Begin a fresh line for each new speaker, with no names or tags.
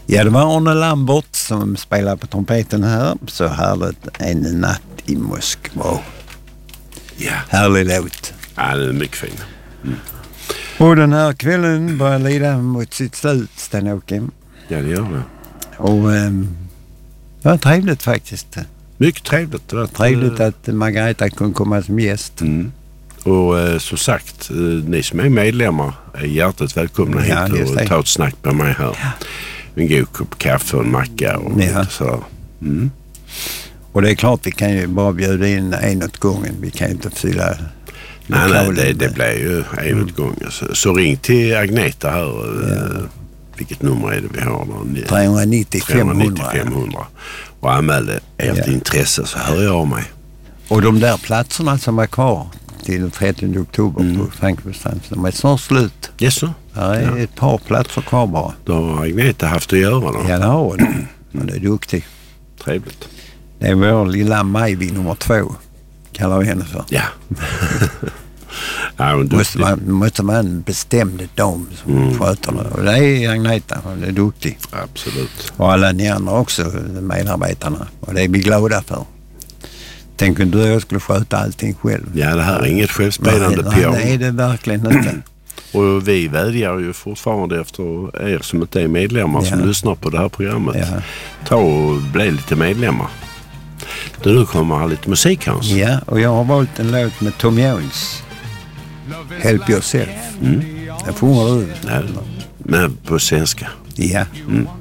Ja, det var Arne Lambert som spelar på trumpeten här. Så härligt, En natt i Moskva.
Ja.
Härlig låt.
Ja, det är mycket fin.
Och den här kvällen börjar lida mot sitt slut, Sten-Åke.
Ja, det gör det.
Och det var trevligt faktiskt.
Mycket trevligt.
Trevligt att Margareta kunde komma som gäst.
Och som sagt, ni som är medlemmar är hjärtligt välkomna hit och ta ett snack med mig här. Ja. En god kopp kaffe och en macka och lite sådär.
Och det är klart, vi kan ju bara bjuda in en åt gången. Vi kan ju inte fylla...
Nej, det blir ju en åt gången. Så ring till Agneta här. Vilket nummer är det vi har då?
390 500.
Och anmäl ert intresse så hör jag av mig.
Och de där platserna som var kvar till 30 oktober på Frankfurtstrand, de är snart slut.
Yes, så.
Det är ett par platser kvar bara.
Då har Agneta haft att göra då.
Ja, det har hon. Det är duktig.
Trevligt.
Det är vår lilla Majvi nummer 2. Kallar vi henne för.
Ja. Ja,
måste man en bestämd dam som sköter det. Och det är Agneta, och det är duktig.
Absolut.
Och alla ni andra också, medarbetarna. Och det är vi glada för. Tänk om du och jag skulle sköta allting själv.
Ja, det här är inget självspelande piano.
Nej, det är det verkligen inte.
Och vi vädjar ju fortfarande efter er som inte är medlemmar som lyssnar på det här programmet. Ja. Ta och bli lite medlemmar. Nu kommer lite musik, Hans.
Ja, och jag har valt en låt med Tom Jones. Help Yourself. Det får man
men på svenska.
Ja.